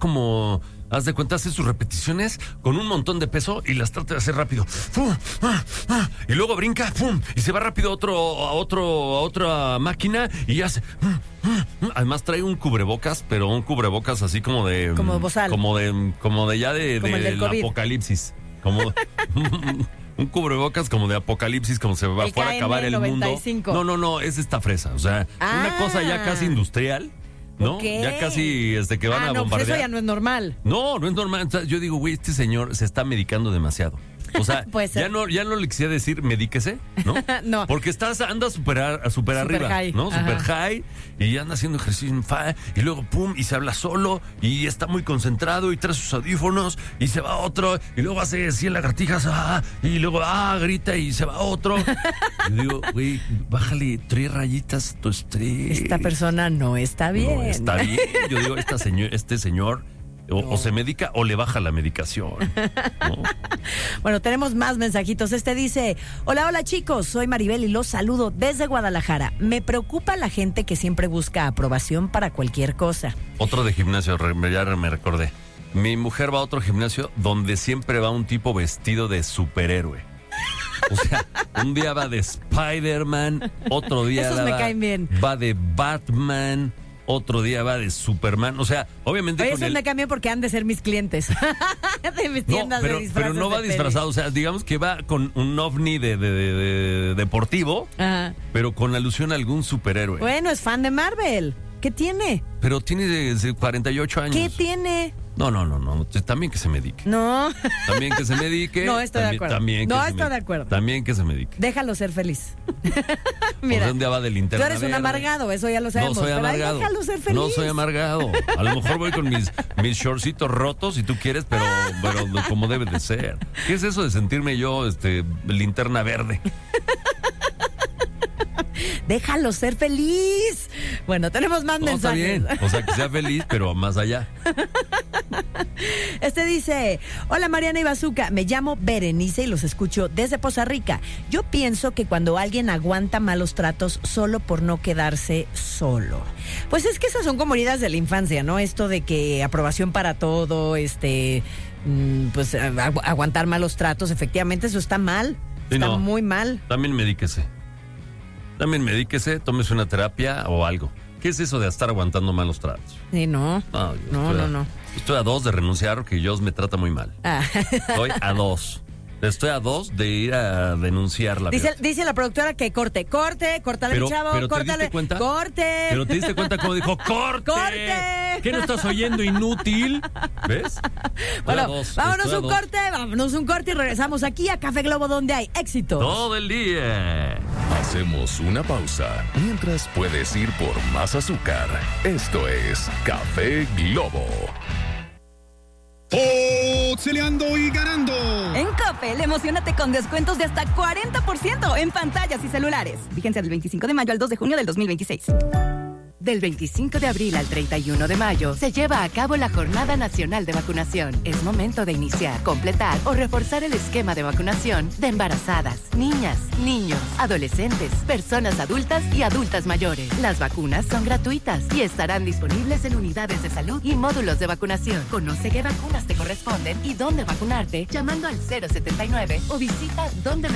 como, haz de cuenta, hace sus repeticiones con un montón de peso y las trata de hacer rápido. ¡Fum! Y luego brinca, ¡pum! Y se va rápido a otra máquina y hace. Además trae un cubrebocas, pero un cubrebocas así como de. Como bozal. Como de ya del apocalipsis. Como. Un cubrebocas como de apocalipsis, como se va a acabar el mundo. No, es esta fresa. O sea, una cosa ya casi industrial, ¿no? Okay. Ya casi que van a bombardear. Pues eso ya no es normal. No es normal. O sea, yo digo, güey, este señor se está medicando demasiado. O sea, ya no le quisiera decir medíquese, ¿no? No. Porque anda super arriba, high. ¿no? Super high, y anda haciendo ejercicio y luego pum, y se habla solo, y está muy concentrado, y trae sus audífonos, y se va otro, y luego hace 100 lagartijas, y luego grita, y se va otro. Y digo, güey, bájale 3 rayitas tu estrés. Esta persona no está bien. No está bien. Yo digo, este señor o se medica o le baja la medicación, ¿no? Bueno, tenemos más mensajitos. Este dice: hola chicos, soy Maribel y los saludo desde Guadalajara. Me preocupa la gente que siempre busca aprobación para cualquier cosa. Otro de gimnasio, ya me recordé. Mi mujer va a otro gimnasio donde siempre va un tipo vestido de superhéroe. O sea, un día va de Spider-Man, otro día esos me caen bien. Va de Batman, otro día va de Superman. O sea, obviamente. Oye, eso me cambió porque han de ser mis clientes de mis tiendas de disfraces. Pero no va disfrazado. O sea, digamos que va con un ovni de deportivo, ajá, pero con alusión a algún superhéroe. Bueno, es fan de Marvel. ¿Qué tiene? Pero tiene 48 años. ¿Qué tiene? No. También que se medique. No. También que se medique. No estoy de acuerdo. No estoy de acuerdo. También que se medique. Déjalo ser feliz. Mira, ¿dónde va de linterna? Tú eres un amargado, eso ya lo sabemos. No soy amargado. Déjalo ser feliz. No soy amargado. A lo mejor voy con mis shortcitos rotos si tú quieres, pero como debe de ser. ¿Qué es eso de sentirme yo linterna verde? Déjalo ser feliz. Bueno, tenemos más mensajes. Está bien. O sea, que sea feliz, pero más allá. Este dice: hola Mariana y Bazooka, me llamo Berenice y los escucho desde Poza Rica. Yo pienso que cuando alguien aguanta malos tratos solo por no quedarse solo. Pues es que esas son como heridas de la infancia, ¿no? Esto de que aprobación para todo, pues aguantar malos tratos, efectivamente eso está mal. Sí, está muy mal. También medíquese, tómese una terapia o algo. ¿Qué es eso de estar aguantando malos tratos? Sí, no. No. Estoy a 2 de renunciar porque Dios me trata muy mal. Estoy a 2. Estoy a 2 de ir a denunciarla. Dice la productora que córtale, mi chavo, pero córtale. ¿te diste cuenta? ¡Corte! Pero te diste cuenta cómo dijo ¡corte! ¿Qué no estás oyendo, inútil? ¿Ves? Bueno, vámonos un corte y regresamos aquí a Café Globo, donde hay éxito. Todo el día. Hacemos una pausa mientras puedes ir por más azúcar. Esto es Café Globo. ¡Peleando y ganando! En Coppel, emocionate con descuentos de hasta 40% en pantallas y celulares. Vigencia del 25 de mayo al 2 de junio del 2026. Del 25 de abril al 31 de mayo se lleva a cabo la Jornada Nacional de Vacunación. Es momento de iniciar, completar o reforzar el esquema de vacunación de embarazadas, niñas, niños, adolescentes, personas adultas y adultas mayores. Las vacunas son gratuitas y estarán disponibles en unidades de salud y módulos de vacunación. Conoce qué vacunas te corresponden y dónde vacunarte llamando al 079 o visita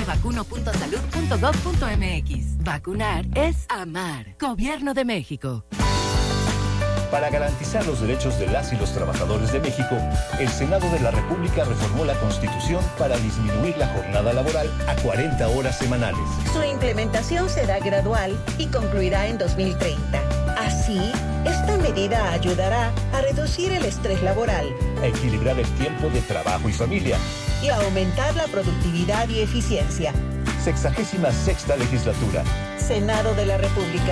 dondemevacuno.salud.gov.mx. Vacunar es amar. Gobierno de México. Para garantizar los derechos de las y los trabajadores de México, el Senado de la República reformó la Constitución para disminuir la jornada laboral a 40 horas semanales. Su implementación será gradual y concluirá en 2030. Así, esta medida ayudará a reducir el estrés laboral, a equilibrar el tiempo de trabajo y familia y a aumentar la productividad y eficiencia. 66ª legislatura. Senado de la República.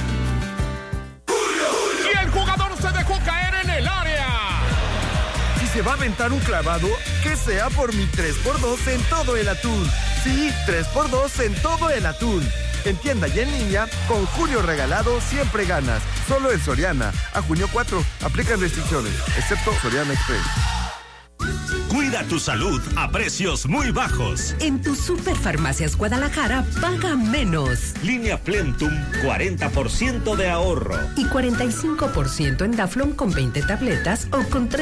Se dejó caer en el área. Si se va a aventar un clavado, que sea por mi 3x2 en todo el atún. Sí, 3x2 en todo el atún. En tienda y en línea, con Julio Regalado siempre ganas. Solo en Soriana. A junio 4. Aplican restricciones, excepto Soriana Express. Cuida tu salud a precios muy bajos. En tu Superfarmacias Guadalajara paga menos. Línea Plentum, 40% de ahorro. Y 45% en Daflon con 20 tabletas o con 3